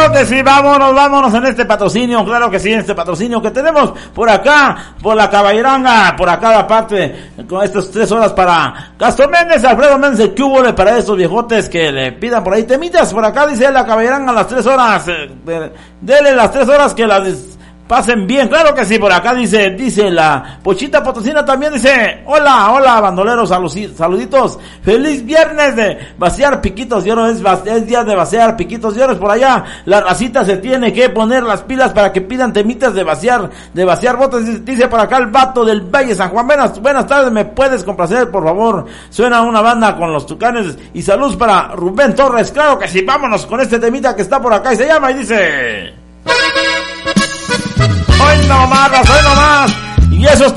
Claro que sí, vámonos en este patrocinio, claro que sí, en este patrocinio que tenemos por acá, por la Caballeranga, por acá aparte, con estas 3 horas para Castro Méndez, Alfredo Méndez, ¿qué hubo para estos viejotes que le pidan por ahí temitas? Por acá dice la Caballeranga las 3 horas, dele las 3 horas que las pasen bien, claro que sí, por acá dice la Pochita Potosina también dice, hola bandoleros, saluditos, feliz viernes de vaciar piquitos de oro, es día de vaciar piquitos de oro, por allá, la racita se tiene que poner las pilas para que pidan temitas de vaciar botes, dice por acá el vato del Valle San Juan, buenas tardes, me puedes complacer, por favor, suena una banda con los Tucanes, y saludos para Rubén Torres, claro que sí, vámonos con este temita que está por acá, y se llama, y dice... Hoy no más, y esos